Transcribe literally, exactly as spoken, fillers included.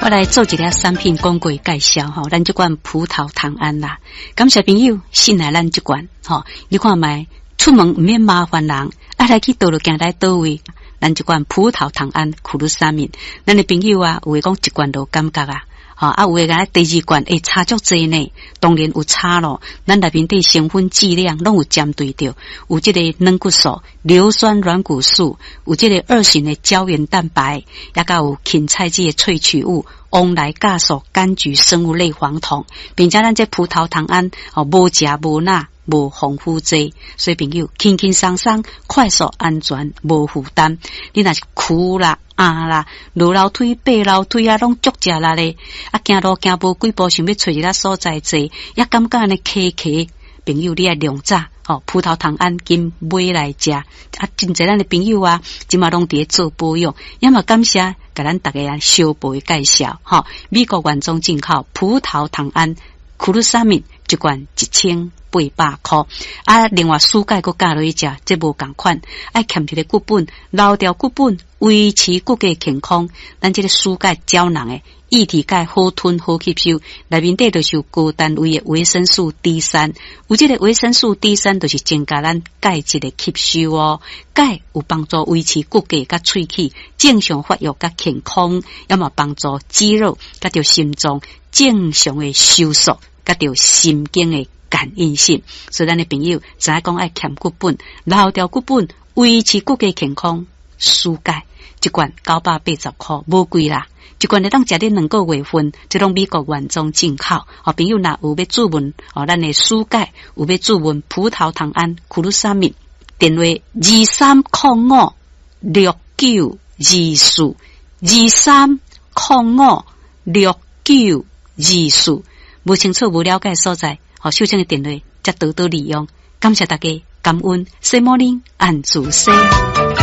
来做一个产品广告介绍吼，咱这款葡萄糖胺啦，感谢朋友信赖咱这款吼，你看卖出门唔免麻烦人，啊来去倒落行来倒位，咱这款葡萄糖胺库鲁沙敏，咱的朋友啊，有诶讲一罐都感觉啊。啊，啊有诶个第二罐会差足济呢，当然有差咯。咱内面对成分质量拢有针对着，有即个软骨素、硫酸软骨素，有即个二型的胶原蛋白，也甲有芹菜籽的萃取物，翁来酵素、柑橘生物类黄酮，并且咱这葡萄糖胺哦，无食无钠。无防腐剂，所以朋友轻轻松松、快速、安全、无负担。你若是苦啦、啊啦、落楼梯、爬楼梯啊，拢足食力咧。啊，行路行无几步，想要找一个所在坐，也感觉安尼咳咳。朋友，你爱量早哦，葡萄糖胺金买来食。啊，真侪咱的朋友啊，今嘛拢伫咧做保养，也嘛感谢甲咱大家啊小辈介绍吼、哦。美国原装进口葡萄糖胺库鲁沙敏一罐一千。八百块啊！另外蔬钙佮加落去食，这无共款，爱欠一个骨本，留掉骨本，维持骨骼健康。咱这个蔬钙胶囊诶，液体钙好吞好吸收，内面底就是有高单位的维生素 D 三，有这个维生素 D 三就是增加咱钙质的吸收哦。钙有帮助维持骨骼甲喙齿正常发育甲健康，也嘛帮助肌肉甲着心脏正常的收缩，甲着神经的。感应性，所以咱的朋友知影讲爱欠骨本，留掉骨本，维持骨骼健康，蔬钙一罐九百八十块，无贵啦。一罐你当食啲两个月份，这种美国原装进口。哦，朋友若有要注文哦，咱的蔬钙有要注文葡萄糖胺库鲁沙敏，电话二三零五六九二四二三零五六九二四，无清楚无了解所在。好，修正的电话，则多多利用。感谢大家，感恩，西摩林安主西。